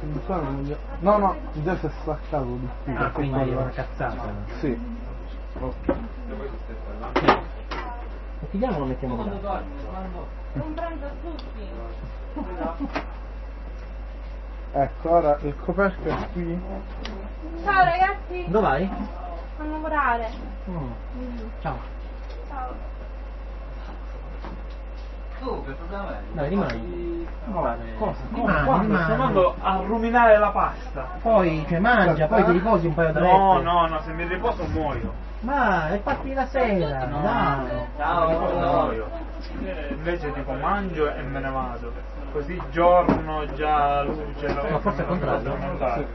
No, già si è staccato di qui. Ah, quindi è una cazzata. Sì. Ok. Lo chiudiamo o lo mettiamo là? Non prendo tutti. Ecco, ora il coperchio è qui. Ciao ragazzi. Dove vai? A lavorare. Ciao. Ciao. Tu che problema è? Dai, rimani. Cosa? Rimani. Sto andando a ruminare la pasta. Poi, cioè, mangia, poi ti riposi un paio d'ore. No, se mi riposo muoio. Ma è fatti la sera, dai. Muoio. Invece tipo mangio e me ne vado. Così giorno già luce. Ma forse è il contrario.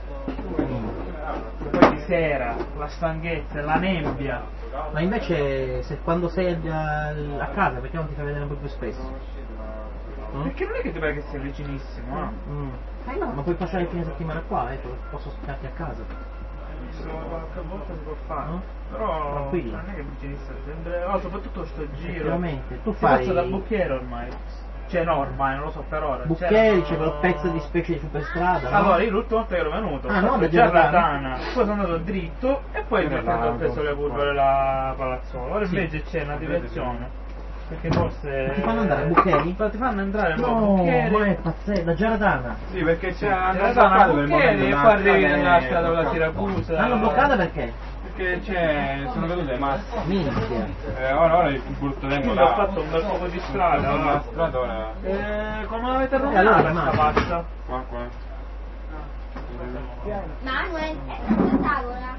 Poi di sera, la stanchezza, la nebbia. Ma invece quando sei a casa, perché non ti fai vedere un po' più spesso? Perché non è che ti pare che sia vicinissimo, No, ma puoi passare il fine settimana qua, posso aspettarti a casa. Qualche volta si può fare. Però Tranquillo. non è che è vicinissimo, soprattutto sto giro. Effettivamente, tu Si fai passa da Bucchiere ormai. Cioè no, ormai non lo so per ora. Bucchieri, c'è quel pezzo di specie di superstrada, no? Allora io l'ultima volta che ero venuto Ah, no, da Giarratana, poi sono andato dritto e poi mi ho preso le curve della Palazzola. Ora invece c'è una direzione, perché forse Ti fanno andare a Bucchieri? Ti fanno entrare a No, Bucchieri. ma è pazzesco, da Giarratana. Sì, perché c'è Giarratana a Bucchieri e poi arrivi nella strada con la Siracusa. L'hanno bloccata perché? Perché sono cadute le masse. Minchia. Ora è più brutto tempo. Quindi ho fatto un bel po' di strada. La strada ora. Come l'avete allora, rovinata sta pasta? Qua. Manuel, è la tavola.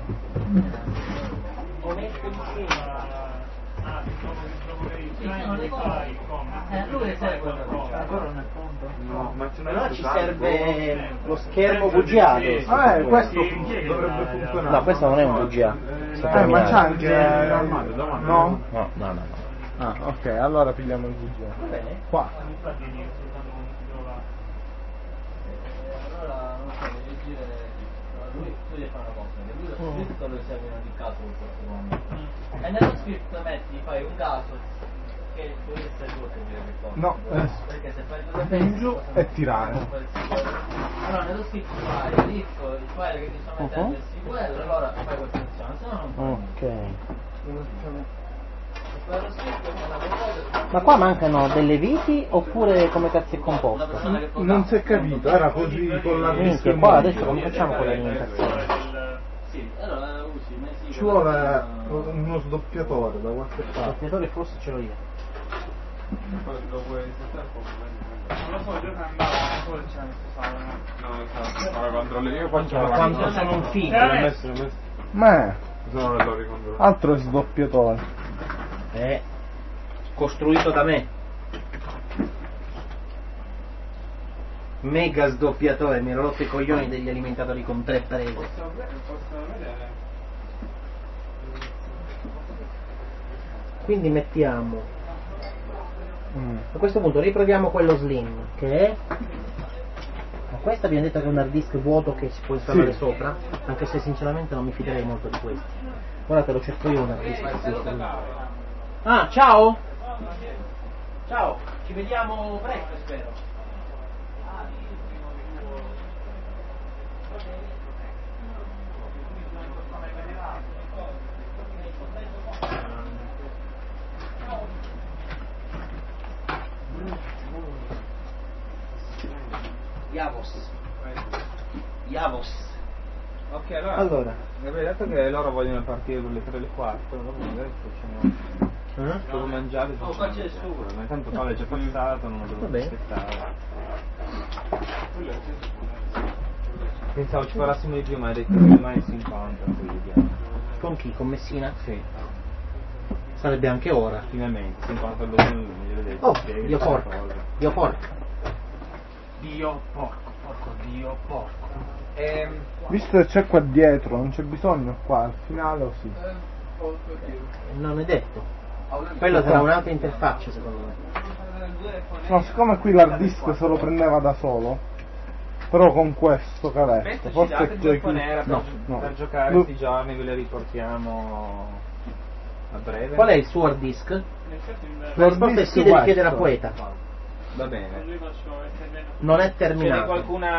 Lui serve Ancora non è pronto? No, ma c'è allora ci serve lo schermo bugiato. Questo dovrebbe funzionare. No, questo non è un bugia. Ma c'è anche... No? No. Ah, ok, allora pigliamo il bugia. Va bene. Qua. Allora non so, devi dire. Lui devi fare una cosa, che lui lo script lo segue in ogni caso con questo comando. E nello script fai un caso che deve essere tu a seguire che cosa. No, Perché se fai due in giù e tirare. Allora nello script fai il file che ti sta mettendo il SQL, allora fai questa azione, se no non fai niente. Ma qua mancano delle viti oppure come cazzo è composto? Non si è capito, era così con la Minchia, qua adesso come facciamo con l'alimentazione? Sì, allora usi Ci vuole uno sdoppiatore da qualche Il parte. doppiatore forse ce l'ho io. lo puoi risettare un po' Non lo so, io che andavo, non so se c'è messo sale, no? No, esatto, ora controllo io faccio Ma la quanto sono un figo. Ma Sono lo ricontrollo. altro sdoppiatore. È costruito da me. Mega sdoppiatore, mi ero rotto i coglioni degli alimentatori con 3 prese. Posso vedere? Quindi mettiamo a questo punto riproviamo quello slim che è, ma questo abbiamo detto che è un hard disk vuoto che si può installare sopra, anche se sinceramente non mi fiderei molto di questo. Ora te lo cerco io un hard disk. Ah, ciao ci vediamo presto spero. Yavos. Ok, Allora. avevi detto che loro vogliono partire per le 3 e le 4, dopo magari facciamo devo mangiare, faccio il suo. ma intanto Paolo è già passato, non lo devo Vabbè. aspettare. Pensavo ci parassimo di più, ma hai detto che mai si incontra, poi vediamo. Con chi? Con Messina? Sì, Sarebbe anche ora. finalmente, si incontra lui, glielo detto. Oh, Dio porco. Dio porco. Visto che c'è qua dietro, non c'è bisogno qua, al finale o sì? Non è detto. Quello sarà un'altra interfaccia secondo me. No, siccome qui l'hard disk se lo prendeva da solo, però con questo cavetto, forse è già qui. Per giocare questi giorni ve le riportiamo a breve. Qual è il suo hard disk? La L'hard risposta è disk sì, devi chiedere a questo. Poeta. Va bene. Non è Ce n'è terminato. qualcuna